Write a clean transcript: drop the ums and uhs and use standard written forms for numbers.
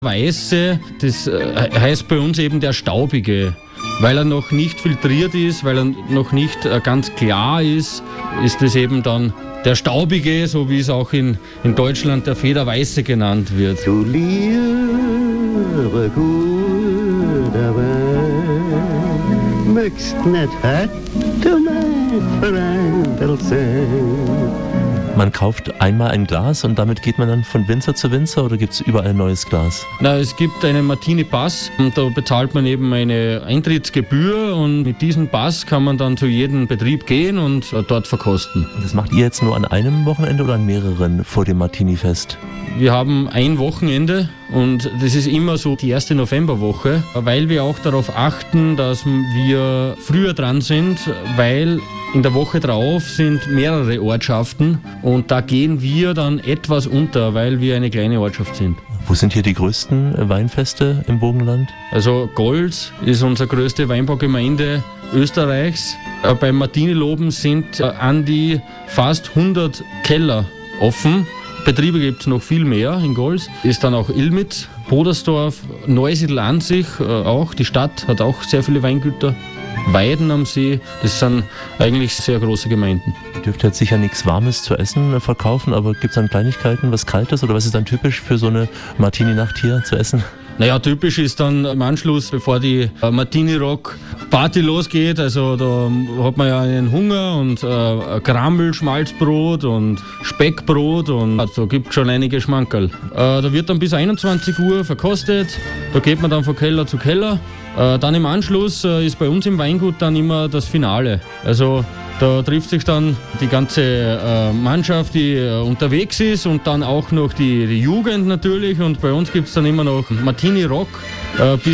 Weiße, das heißt bei uns eben der Staubige. Weil er noch nicht filtriert ist, weil er noch nicht ganz klar ist, ist es eben dann der Staubige, so wie es auch in Deutschland der Federweiße genannt wird. Du lieber guter Wein, möchtest nicht heute mein Freundl sein. Man kauft einmal ein Glas und damit geht man dann von Winzer zu Winzer oder gibt es überall ein neues Glas? Na, es gibt einen Martini Pass und da bezahlt man eben eine Eintrittsgebühr und mit diesem Pass kann man dann zu jedem Betrieb gehen und dort verkosten. Und das macht ihr jetzt nur an einem Wochenende oder an mehreren vor dem Martini-Fest? Wir haben ein Wochenende und das ist immer so die erste Novemberwoche, weil wir auch darauf achten, dass wir früher dran sind, weil in der Woche drauf sind mehrere Ortschaften und da gehen wir dann etwas unter, weil wir eine kleine Ortschaft sind. Wo sind hier die größten Weinfeste im Burgenland? Also Golz ist unsere größte Weinbaugemeinde Österreichs. Beim Martini-Loben sind an die fast 100 Keller offen. Betriebe gibt es noch viel mehr in Golz. Ist dann auch Ilmitz, Bodersdorf, Neusiedl an sich auch. Die Stadt hat auch sehr viele Weingüter. Weiden am See, das sind eigentlich sehr große Gemeinden. Ihr dürft jetzt sicher nichts Warmes zu essen verkaufen, aber gibt es dann Kleinigkeiten, was Kaltes oder was ist dann typisch für so eine Martini-Nacht hier zu essen? Naja, typisch ist dann im Anschluss, bevor die Martini-Rock-Party losgeht, also da hat man ja einen Hunger und Krammel, Schmalzbrot und Speckbrot und da gibt es schon einige Schmankerl. Da wird dann bis 21 Uhr verkostet, da geht man dann von Keller zu Keller. Dann im Anschluss ist bei uns im Weingut dann immer das Finale. Also da trifft sich dann die ganze Mannschaft, die unterwegs ist und dann auch noch die Jugend natürlich. Und bei uns gibt es dann immer noch Martini Rock bis